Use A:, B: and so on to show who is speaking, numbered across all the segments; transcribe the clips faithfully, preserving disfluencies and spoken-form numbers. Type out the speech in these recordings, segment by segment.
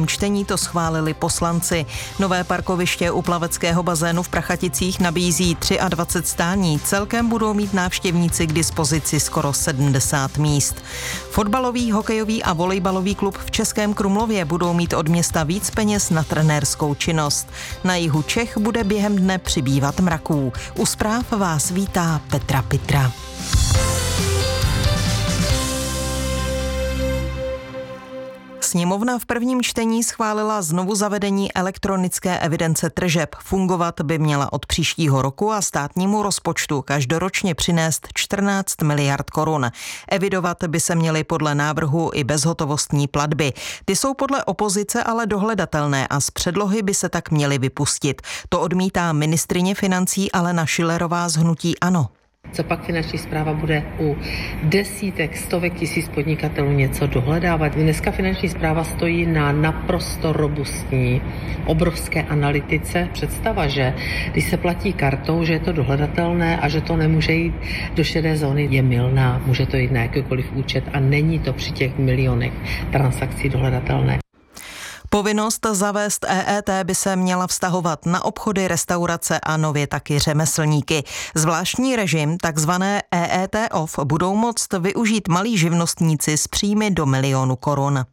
A: prvním čtení to schválili poslanci. Nové parkoviště u plaveckého bazénu v Prachaticích nabízí dvacet tři stání. Celkem budou mít návštěvníci k dispozici skoro sedmdesát míst. Fotbalový, hokejový a volejbalový klub v Českém Krumlově budou mít od města víc peněz na trenérskou činnost. Na jihu Čech bude během dne přibývat mraků. U zpráv vás vítá Petra Pitra. Sněmovna v prvním čtení schválila znovu zavedení elektronické evidence tržeb. Fungovat by měla od příštího roku a státnímu rozpočtu každoročně přinést čtrnáct miliard korun. Evidovat by se měly podle návrhu i bezhotovostní platby. Ty jsou podle opozice ale dohledatelné a z předlohy by se tak měly vypustit. To odmítá ministryně financí Alena Schillerová z hnutí ANO.
B: Co pak finanční správa bude u desítek, stovek tisíc podnikatelů něco dohledávat? Dneska finanční správa stojí na naprosto robustní, obrovské analytice. Představa, že když se platí kartou, že je to dohledatelné a že to nemůže jít do šedé zóny, je mylná. Může to jít na jakýkoliv účet a není to při těch milionech transakcí dohledatelné.
A: Povinnost zavést E E T by se měla vztahovat na obchody, restaurace a nově taky řemeslníky. Zvláštní režim, takzvané E E T off, budou moct využít malí živnostníci s příjmy do milionu korun.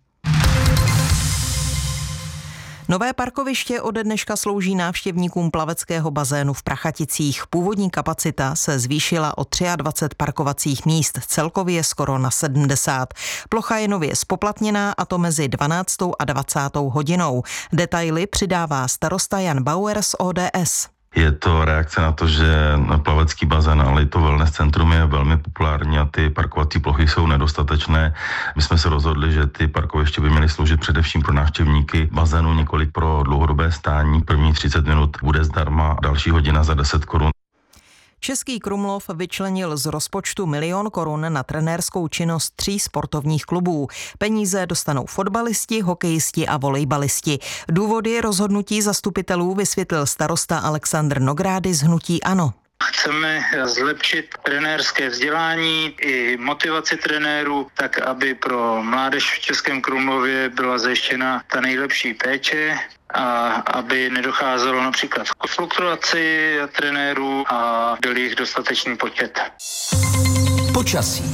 A: Nové parkoviště ode dneška slouží návštěvníkům plaveckého bazénu v Prachaticích. Původní kapacita se zvýšila o dvacet tři parkovacích míst, celkově skoro na sedmdesát. Plocha je nově spoplatněná, a to mezi dvanáctou a dvacátou hodinou. Detaily přidává starosta Jan Bauer z O D S.
C: Je to reakce na to, že plavecký bazén, ale i to wellness centrum je velmi populární a ty parkovací plochy jsou nedostatečné. My jsme se rozhodli, že ty parkoviště by měly sloužit především pro návštěvníky bazénu, několik pro dlouhodobé stání. První třicet minut bude zdarma, další hodina za deset korun.
A: Český Krumlov vyčlenil z rozpočtu milion korun na trenérskou činnost tří sportovních klubů. Peníze dostanou fotbalisti, hokejisti a volejbalisti. Důvody rozhodnutí zastupitelů vysvětlil starosta Alexandr Nogrády z hnutí ANO.
D: Chceme zlepšit trenérské vzdělání i motivaci trenérů, tak aby pro mládež v Českém Krumlově byla zajištěna ta nejlepší péče a aby nedocházelo například k fluktuaci trenérů a byl jich dostatečný počet.
E: Počasí.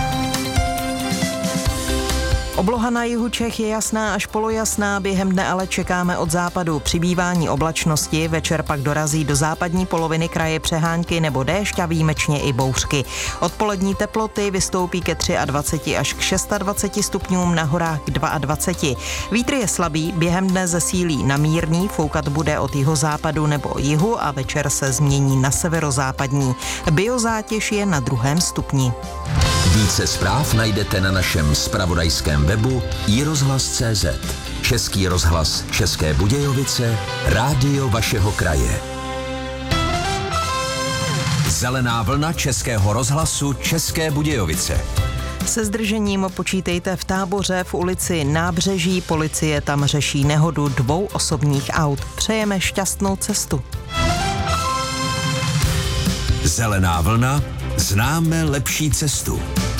A: Obloha na jihu Čech je jasná až polojasná, během dne ale čekáme od západu přibývání oblačnosti, večer pak dorazí do západní poloviny kraje přehánky nebo déšť a výjimečně i bouřky. Odpolední teploty vystoupí ke dvacet tři až k dvacet šest stupňům, na horách k dvacet dva. Vítr je slabý, během dne zesílí na mírný, foukat bude od jihozápadu nebo jihu a večer se změní na severozápadní. Biozátěž je na druhém stupni.
E: Více zpráv najdete na našem zpravodajském webu i rozhlas tečka cé zet. Český rozhlas České Budějovice, rádio vašeho kraje. Zelená vlna Českého rozhlasu České Budějovice.
A: Se zdržením počítejte v Táboře v ulici Nábřeží, policie tam řeší nehodu dvou osobních aut. Přejeme šťastnou cestu.
E: Zelená vlna, známe lepší cestu.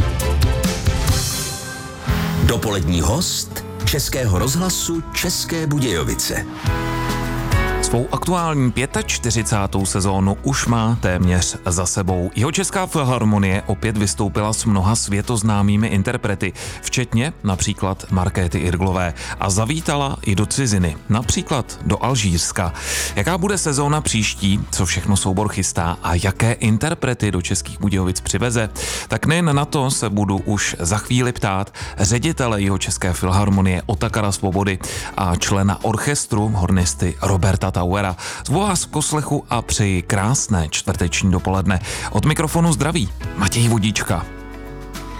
E: Dopolední host Českého rozhlasu České Budějovice.
F: Svou aktuální čtyřicátou pátou sezónu už má téměř za sebou. Jihočeská filharmonie opět vystoupila s mnoha světoznámými interprety, včetně například Markéty Irglové, a zavítala i do ciziny, například do Alžírska. Jaká bude sezóna příští, co všechno soubor chystá a jaké interprety do Českých Budějovic přiveze, tak nejen na to se budu už za chvíli ptát ředitele Jihočeské filharmonie Otakara Svobody a člena orchestru hornisty Roberta Tauera. Zvu vás k poslechu a přeji krásné čtvrteční dopoledne. Od mikrofonu zdraví Matěj Vodička.